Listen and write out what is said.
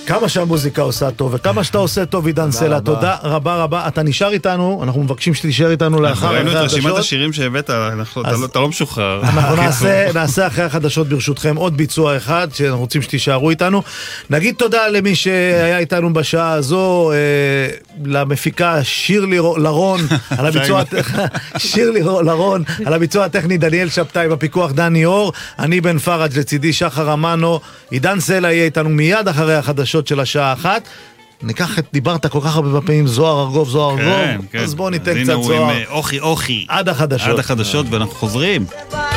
כמה שהמוזיקה עושה טוב, וכמה שאתה עושה טוב, עידן סלע, תודה רבה רבה. אתה נשאר איתנו, אנחנו מבקשים שתישאר איתנו לאחר ראינו את החדשות. רשימת השירים שהבאת, אתה לא משוחרר. אנחנו נעשה אחרי החדשות ברשותכם עוד ביצוע אחד, שאנחנו רוצים שתישארו איתנו. נגיד תודה למי שהיה איתנו בשעה הזו, למפיקה שירלי לרון, על הביצוע הטכני דניאל שבתאי, בפיקוח דני אור, אני בן פרג' לצידי שחר אמנו, עידן סלע יהיה איתנו מיד אחרי החדשות של השעה 1. ניקח את, דיברת כל כך הרבה פעמים, זוהר ארגוב, אז בואו ניתן קצת זוהר. אוכי. עד החדשות. ואנחנו חוזרים.